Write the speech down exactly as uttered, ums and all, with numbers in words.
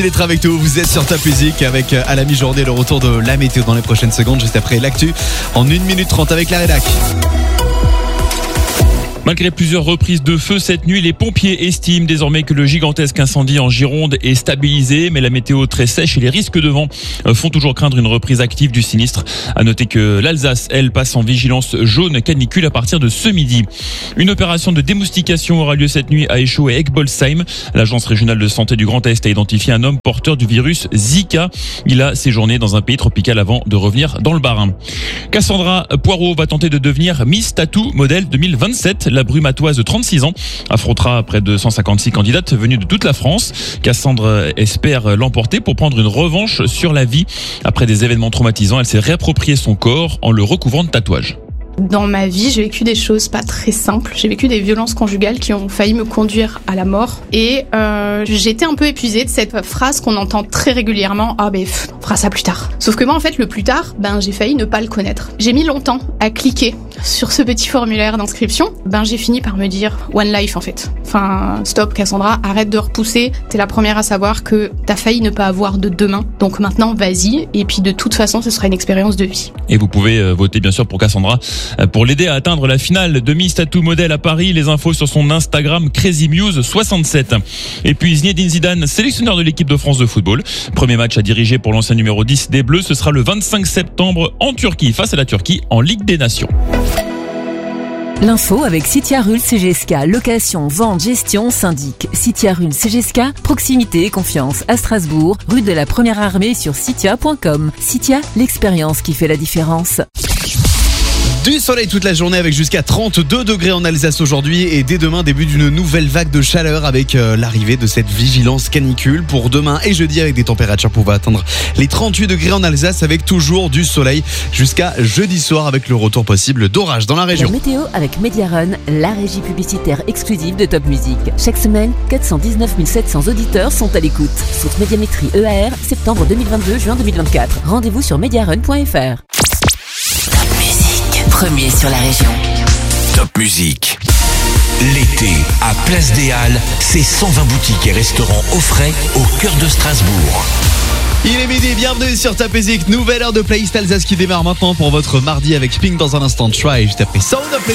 D'être avec nous, vous êtes sur Top Music avec à la mi-journée le retour de la météo dans les prochaines secondes, juste après l'actu en une minute trente avec la rédac. Malgré plusieurs reprises de feu cette nuit, les pompiers estiment désormais que le gigantesque incendie en Gironde est stabilisé, mais la météo très sèche et les risques de vent font toujours craindre une reprise active du sinistre. À noter que l'Alsace, elle, passe en vigilance jaune canicule à partir de ce midi. Une opération de démoustication aura lieu cette nuit à Échaud et Egbolsheim. L'agence régionale de santé du Grand Est a identifié un homme porteur du virus Zika. Il a séjourné dans un pays tropical avant de revenir dans le Bas-Rhin. Cassandra Poirot va tenter de devenir Miss Tattoo modèle deux mille vingt-sept. La brumatoise de trente-six ans affrontera près de cent cinquante-six candidates venues de toute la France. Cassandra espère l'emporter pour prendre une revanche sur la vie. Après des événements traumatisants, elle s'est réapproprié son corps en le recouvrant de tatouages. Dans ma vie, j'ai vécu des choses pas très simples. J'ai vécu des violences conjugales qui ont failli me conduire à la mort. Et euh, j'étais un peu épuisée de cette phrase qu'on entend très régulièrement. Ah ben, pff, on fera ça plus tard. Sauf que moi, en fait, le plus tard, ben j'ai failli ne pas le connaître. J'ai mis longtemps à cliquer sur ce petit formulaire d'inscription. Ben j'ai fini par me dire One Life en fait. Enfin, stop Cassandra, arrête de repousser. T'es la première à savoir que t'as failli ne pas avoir de demain. Donc maintenant, vas-y. Et puis de toute façon, ce sera une expérience de vie. Et vous pouvez voter bien sûr pour Cassandra pour l'aider à atteindre la finale de Miss Tattoo Model à Paris. Les infos sur son Instagram CrazyMuse soixante-sept. Et puis Zinedine Zidane, sélectionneur de l'équipe de France de football. Premier match à diriger pour l'ancien numéro dix des Bleus. Ce sera le vingt-cinq septembre en Turquie, face à la Turquie en Ligue des Nations. L'info avec Citia Rul C G S K, location, vente, gestion, syndic. Citia Rul C G S K, proximité et confiance à Strasbourg, rue de la Première Armée sur citia point com. Citia, l'expérience qui fait la différence. Du soleil toute la journée avec jusqu'à trente-deux degrés en Alsace aujourd'hui et dès demain début d'une nouvelle vague de chaleur avec euh, l'arrivée de cette vigilance canicule pour demain et jeudi avec des températures pouvant atteindre les trente-huit degrés en Alsace avec toujours du soleil jusqu'à jeudi soir avec le retour possible d'orage dans la région. La météo avec Mediarun, la régie publicitaire exclusive de Top Music. Chaque semaine, quatre cent dix-neuf mille sept cents auditeurs sont à l'écoute. Source Médiamétrie E A R, septembre deux mille vingt-deux, juin deux mille vingt-quatre. Rendez-vous sur mediarun point f r. Premier sur la région. Top Music. L'été, à Place des Halles, c'est cent vingt boutiques et restaurants au frais au cœur de Strasbourg. Il est midi, bienvenue sur Top Music. Nouvelle heure de playlist Alsace qui démarre maintenant pour votre mardi avec Pink dans un instant. Try juste après Sound of